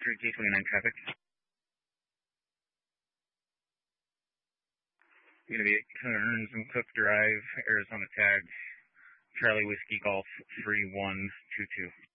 K29 traffic. Going to be at Kearns and Cook Drive, Arizona tag, Charlie Whiskey Golf 3122.